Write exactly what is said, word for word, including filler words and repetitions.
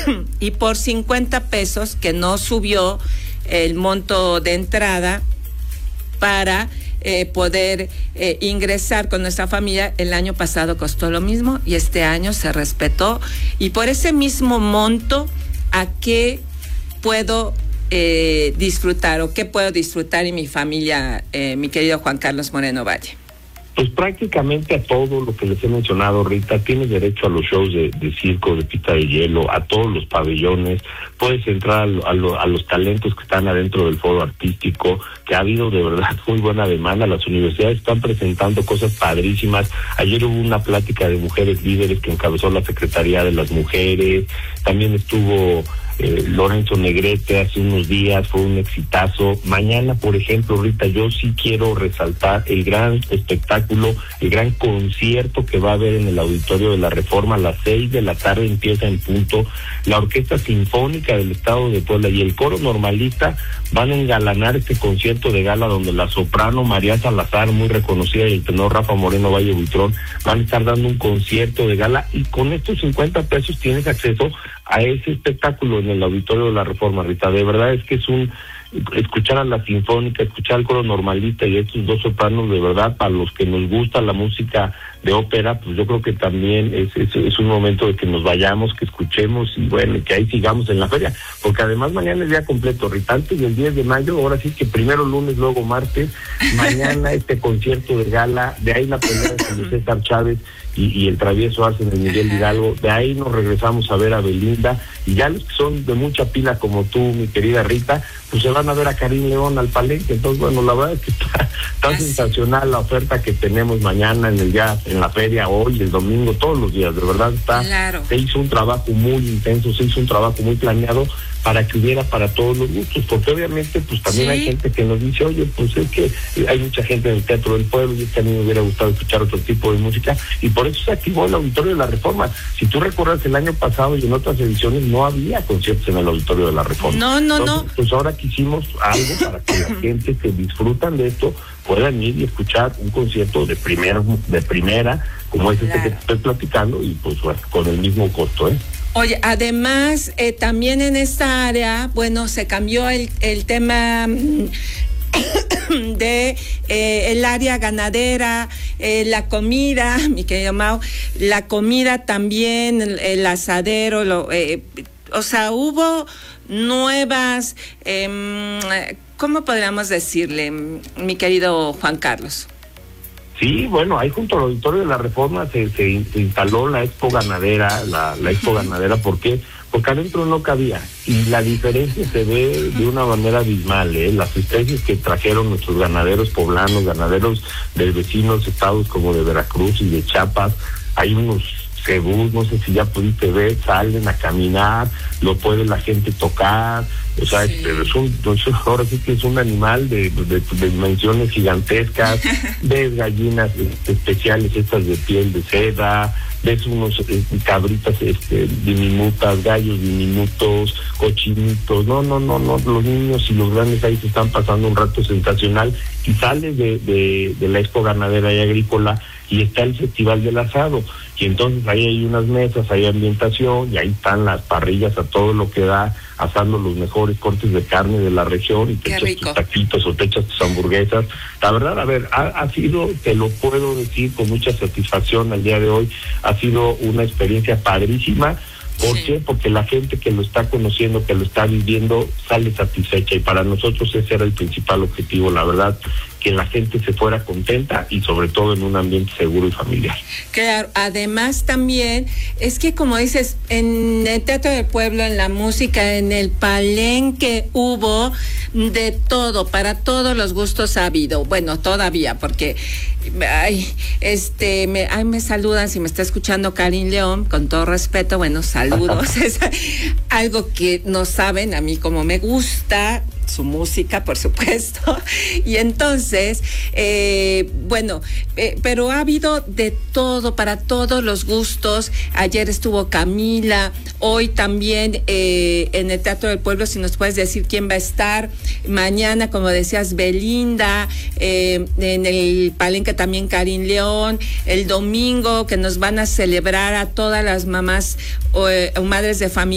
y por cincuenta pesos, que no subió el monto de entrada para eh, poder eh, ingresar con nuestra familia. El año pasado costó lo mismo y este año se respetó, y por ese mismo monto, ¿a qué puedo eh, disfrutar o qué puedo disfrutar en mi familia, eh, mi querido Juan Carlos Moreno Valle? Pues prácticamente a todo lo que les he mencionado, Rita. Tienes derecho a los shows de, de circo, de pista de hielo, a todos los pabellones. Puedes entrar a, lo, a, lo, a los talentos que están adentro del foro artístico, que ha habido de verdad muy buena demanda. Las universidades están presentando cosas padrísimas. Ayer hubo una plática de mujeres líderes que encabezó la Secretaría de las Mujeres. También estuvo Eh, Lorenzo Negrete hace unos días, fue un exitazo. Mañana, por ejemplo, Rita, yo sí quiero resaltar el gran espectáculo, el gran concierto que va a haber en el Auditorio de la Reforma. A las seis de la tarde empieza en punto. La Orquesta Sinfónica del Estado de Puebla y el Coro Normalista van a engalanar este concierto de gala, donde la soprano María Salazar, muy reconocida, y el tenor Rafa Moreno Valle Buitrón van a estar dando un concierto de gala, y con estos cincuenta pesos tienes acceso a ese espectáculo en el Auditorio de la Reforma, Rita. De verdad es que es un escuchar a la Sinfónica, escuchar al Coro Normalista y estos dos sopranos, de verdad, para los que nos gusta la música de ópera, pues yo creo que también es, es, es un momento de que nos vayamos, que escuchemos y bueno, que ahí sigamos en la feria, porque además mañana es día completo, Rita. Antes del diez de mayo, ahora sí que primero lunes, luego martes, mañana este concierto de gala, de ahí la pelea de Julio César Chávez y, y el travieso Arce de Miguel Hidalgo, de ahí nos regresamos a ver a Belinda, y ya los que son de mucha pila como tú, mi querida Rita, pues se van a ver a Karim León al Palenque. Entonces, bueno, la verdad es que está, está sensacional la oferta que tenemos mañana en el día, en la feria, hoy, el domingo, todos los días. De verdad está, claro. Se hizo un trabajo muy intenso, se hizo un trabajo muy planeado para que hubiera para todos los gustos, porque obviamente pues también sí hay gente que nos dice, oye, pues es que hay mucha gente en el Teatro del Pueblo y es que a mí me hubiera gustado escuchar otro tipo de música, y por eso se activó el Auditorio de la Reforma. Si tú recuerdas, el año pasado y en otras ediciones no había conciertos en el Auditorio de la Reforma. No, no, Entonces, no. Pues ahora quisimos algo para que la gente que disfrutan de esto puedan ir y escuchar un concierto de primera, de primera, como es este claro. que te estoy platicando, y pues bueno, con el mismo costo, ¿eh? Oye, además, eh, también en esta área, bueno, se cambió el, el tema de eh, el área ganadera, eh, la comida, mi querido Mau, la comida también, el, el asadero, lo, eh, o sea, hubo nuevas, eh, ¿cómo podríamos decirle, mi querido Juan Carlos? Sí, bueno, ahí junto al Auditorio de la Reforma se, se, se instaló la Expo Ganadera, la, la Expo Ganadera. ¿Por qué? Porque adentro no cabía, y la diferencia se ve de una manera abismal, ¿eh? Las especies que trajeron nuestros ganaderos poblanos, ganaderos de vecinos estados como de Veracruz y de Chiapas, hay unos cebús, no sé si ya pudiste ver, salen a caminar, lo puede la gente tocar, o sea, sí. es un, ahora sí que es un animal de, de, de dimensiones gigantescas, ves gallinas especiales estas de piel de seda, ves unos eh, cabritas este, diminutas, gallos diminutos, cochinitos, no, no, no, no, los niños y los grandes ahí se están pasando un rato sensacional, y sales de, de, de la Expo Ganadera y Agrícola y está el Festival del Asado, y entonces ahí hay unas mesas, hay ambientación, y ahí están las parrillas a todo lo que da, asando los mejores cortes de carne de la región, y te echas tus taquitos o te echas tus hamburguesas. La verdad, a ver, ha, ha sido, te lo puedo decir con mucha satisfacción al día de hoy, ha sido una experiencia padrísima. ¿Por sí. qué? Porque la gente que lo está conociendo, que lo está viviendo, sale satisfecha, y para nosotros ese era el principal objetivo, la verdad, que la gente se fuera contenta y sobre todo en un ambiente seguro y familiar. Claro, además también es que, como dices, en el Teatro del Pueblo, en la música, en el Palenque hubo de todo, para todos los gustos ha habido, bueno, todavía, porque ay, este, me, ay, me saludan, si me está escuchando Karim León, con todo respeto, bueno, saludos, es algo que no saben, a mí como me gusta su música, por supuesto, y entonces, eh, bueno, eh, pero ha habido de todo, para todos los gustos. Ayer estuvo Camila, hoy también eh, en el Teatro del Pueblo, si nos puedes decir quién va a estar, mañana, como decías, Belinda, eh, en el Palenque también Karim León, el domingo que nos van a celebrar a todas las mamás o, o madres de familia